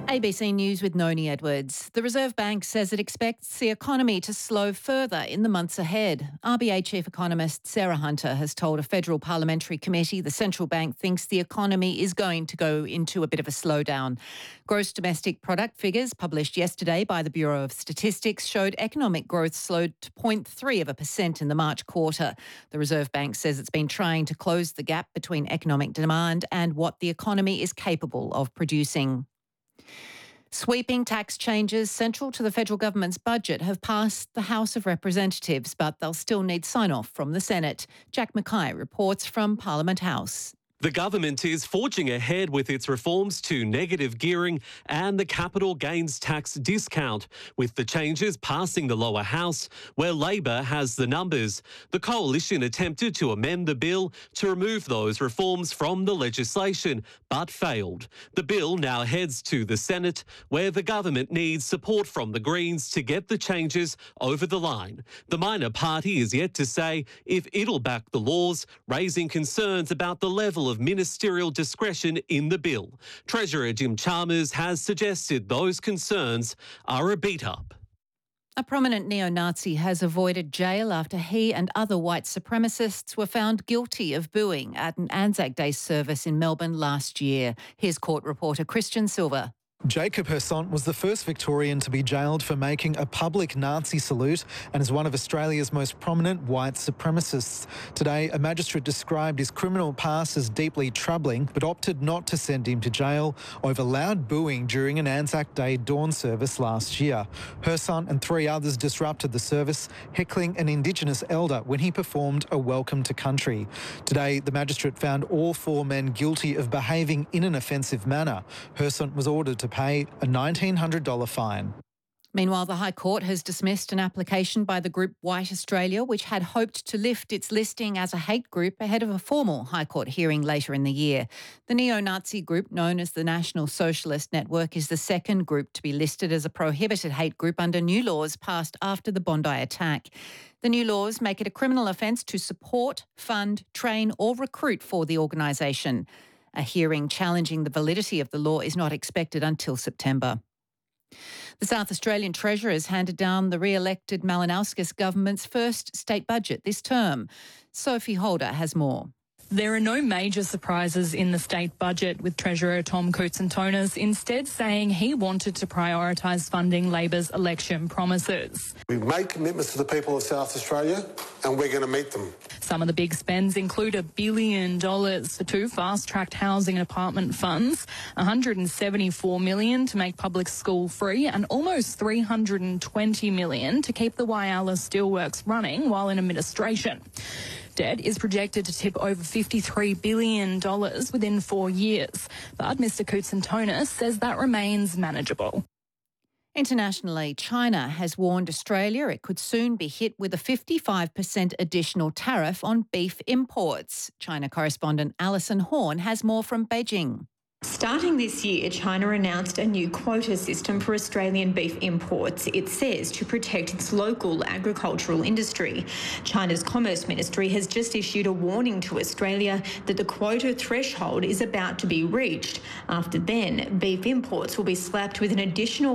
ABC News with Noni Edwards. The Reserve Bank says it expects the economy to slow further in the months ahead. RBA Chief Economist Sarah Hunter has told a federal parliamentary committee the central bank thinks the economy is going to go into a bit of a slowdown. Gross domestic product figures published yesterday by the Bureau of Statistics showed economic growth slowed to 0.3% in the March quarter. The Reserve Bank says it's been trying to close the gap between economic demand and what the economy is capable of producing. Sweeping tax changes central to the federal government's budget have passed the House of Representatives, but they'll still need sign-off from the Senate. Jack Mackay reports from Parliament House. The government is forging ahead with its reforms to negative gearing and the capital gains tax discount, with the changes passing the lower house, where Labor has the numbers. The coalition attempted to amend the bill to remove those reforms from the legislation, but failed. The bill now heads to the Senate, where the government needs support from the Greens to get the changes over the line. The minor party is yet to say if it'll back the laws, raising concerns about the level of ministerial discretion in the bill. Treasurer Jim Chalmers has suggested those concerns are a beat-up. A prominent neo-Nazi has avoided jail after he and other white supremacists were found guilty of booing at an Anzac Day service in Melbourne last year. Here's court reporter Christian Silver. Jacob Hersant was the first Victorian to be jailed for making a public Nazi salute and is one of Australia's most prominent white supremacists. Today, a magistrate described his criminal past as deeply troubling but opted not to send him to jail over loud booing during an Anzac Day dawn service last year. Hersant and 3 others disrupted the service, heckling an Indigenous elder when he performed a welcome to country. Today, the magistrate found all 4 men guilty of behaving in an offensive manner. Hersant was ordered to pay a $1,900 fine. Meanwhile, the High Court has dismissed an application by the group White Australia, which had hoped to lift its listing as a hate group ahead of a formal High Court hearing later in the year. The neo-Nazi group, known as the National Socialist Network, is the second group to be listed as a prohibited hate group under new laws passed after the Bondi attack. The new laws make it a criminal offence to support, fund, train or recruit for the organisation. A hearing challenging the validity of the law is not expected until September. The South Australian Treasurer has handed down the re-elected Malinauskas government's first state budget this term. Sophie Holder has more. There are no major surprises in the state budget, with Treasurer Tom Koutsantonis instead saying he wanted to prioritise funding Labor's election promises. We've made commitments to the people of South Australia and we're going to meet them. Some of the big spends include $1 billion for 2 fast-tracked housing and apartment funds, $174 million to make public school free and almost $320 million to keep the Whyalla Steelworks running while in administration. Debt is projected to tip over $53 billion within 4 years, but Mr Koutsantonis says that remains manageable. Internationally, China has warned Australia it could soon be hit with a 55% additional tariff on beef imports. China correspondent Alison Horn has more from Beijing. Starting this year, China announced a new quota system for Australian beef imports. It says to protect its local agricultural industry. China's Commerce Ministry has just issued a warning to Australia that the quota threshold is about to be reached. After then, beef imports will be slapped with an additional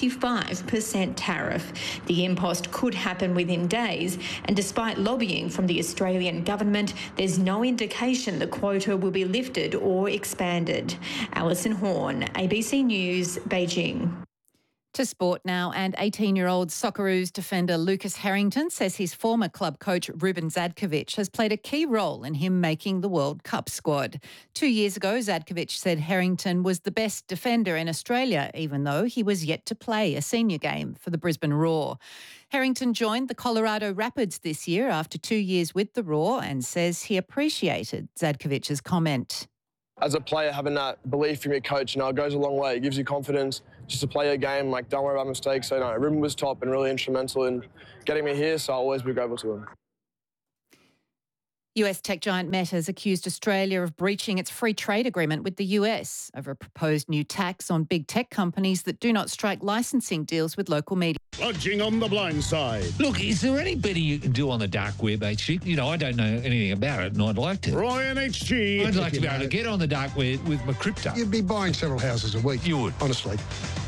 55% tariff. The impost could happen within days, and despite lobbying from the Australian government, there's no indication the quota will be lifted or expanded. Alison Horn, ABC News, Beijing. To sport now, and 18-year-old Socceroos defender Lucas Harrington says his former club coach Ruben Zadkovic has played a key role in him making the World Cup squad. 2 years ago, Zadkovic said Harrington was the best defender in Australia, even though he was yet to play a senior game for the Brisbane Roar. Harrington joined the Colorado Rapids this year after 2 years with the Roar and says he appreciated Zadkovic's comment. As a player, having that belief in your coach, it goes a long way. It gives you confidence just to play your game. Don't worry about mistakes. So, Ruben was top and really instrumental in getting me here, so I'll always be grateful to him. US tech giant Meta has accused Australia of breaching its free trade agreement with the US over a proposed new tax on big tech companies that do not strike licensing deals with local media. Lodging on the blind side. Look, is there any better you can do on the dark web, HG? You know, I don't know anything about it, and I'd like to. Ryan HG. I'd like to be able to get on the dark web with my crypto. You'd be buying several houses a week. You would? Honestly.